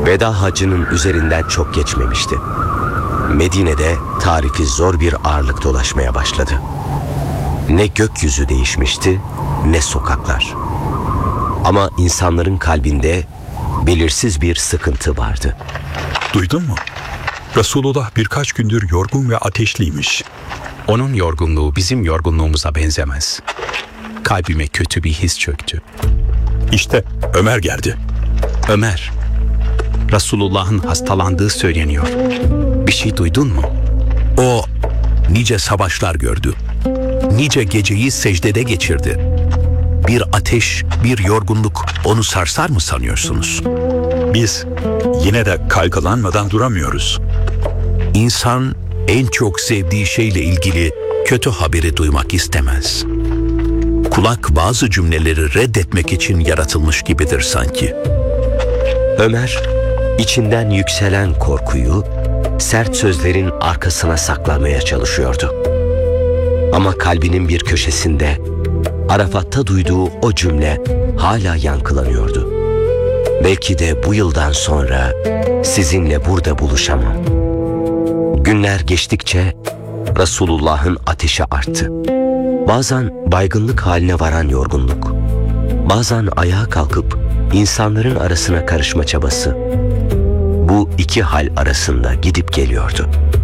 Veda hacının üzerinden çok geçmemişti. Medine'de tarifi zor bir ağırlık dolaşmaya başladı. Ne gökyüzü değişmişti, ne sokaklar. Ama insanların kalbinde belirsiz bir sıkıntı vardı. Duydun mu? Resulullah birkaç gündür yorgun ve ateşliymiş. Onun yorgunluğu bizim yorgunluğumuza benzemez. Kalbime kötü bir his çöktü. İşte Ömer geldi. Ömer, Resulullah'ın hastalandığı söyleniyor. Bir şey duydun mu? O nice savaşlar gördü. Nice geceyi secdede geçirdi. Bir ateş, bir yorgunluk onu sarsar mı sanıyorsunuz? Biz yine de kaygılanmadan duramıyoruz. İnsan en çok sevdiği şeyle ilgili kötü haberi duymak istemez. Kulak bazı cümleleri reddetmek için yaratılmış gibidir sanki. Ömer, içinden yükselen korkuyu sert sözlerin arkasına saklamaya çalışıyordu. Ama kalbinin bir köşesinde Arafat'ta duyduğu o cümle hala yankılanıyordu. Belki de bu yıldan sonra sizinle burada buluşamam. Günler geçtikçe Resulullah'ın ateşi arttı. Bazen baygınlık haline varan yorgunluk, bazen ayağa kalkıp insanların arasına karışma çabası. Bu iki hal arasında gidip geliyordu.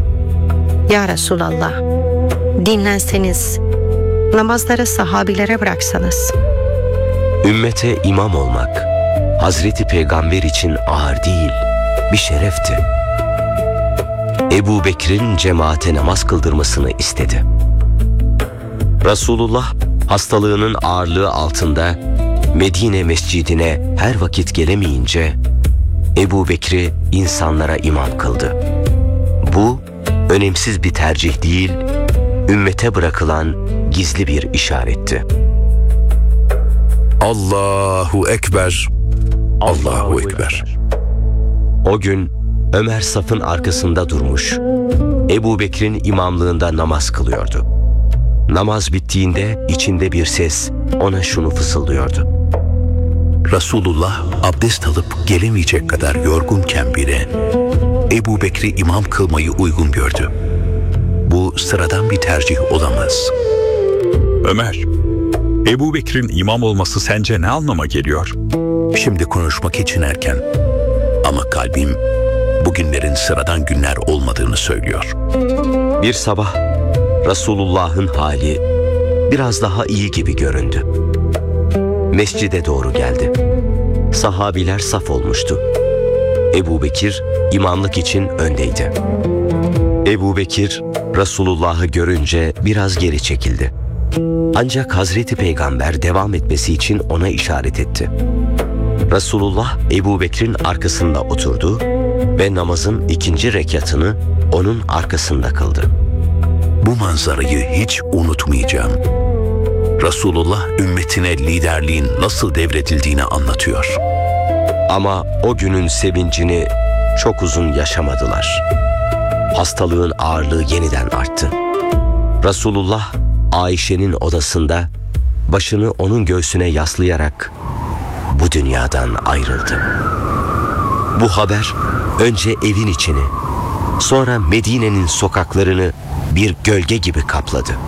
Ya Resulallah, dinlenseniz, namazları sahabilere bıraksanız. Ümmete imam olmak, Hazreti Peygamber için ağır değil, bir şerefti. Ebu Bekir'in cemaate namaz kıldırmasını istedi. Resulullah hastalığının ağırlığı altında Medine mescidine her vakit gelemeyince Ebu Bekir'i insanlara imam kıldı. Bu önemsiz bir tercih değil, ümmete bırakılan gizli bir işaretti. Allahu Ekber, Allahu Ekber. O gün Ömer safın arkasında durmuş, Ebu Bekir'in imamlığında namaz kılıyordu. Namaz bittiğinde içinde bir ses ona şunu fısıldıyordu. Resulullah abdest alıp gelemeyecek kadar yorgunken bile Ebu Bekir'i imam kılmayı uygun gördü. Bu sıradan bir tercih olamaz. Ömer, Ebu Bekir'in imam olması sence ne anlama geliyor? Şimdi konuşmak için erken. Ama kalbim bugünlerin sıradan günler olmadığını söylüyor. Bir sabah Resulullah'ın hali biraz daha iyi gibi göründü. Mescide doğru geldi. Sahabiler saf olmuştu. Ebu Bekir imamlık için öndeydi. Ebu Bekir Resulullah'ı görünce biraz geri çekildi. Ancak Hazreti Peygamber devam etmesi için ona işaret etti. Resulullah Ebu Bekir'in arkasında oturdu ve namazın ikinci rekatını onun arkasında kıldı. Bu manzarayı hiç unutmayacağım. Resulullah ümmetine liderliğin nasıl devredildiğini anlatıyor. Ama o günün sevincini çok uzun yaşamadılar. Hastalığın ağırlığı yeniden arttı. Resulullah Ayşe'nin odasında başını onun göğsüne yaslayarak bu dünyadan ayrıldı. Bu haber önce evin içini, sonra Medine'nin sokaklarını bir gölge gibi kapladı.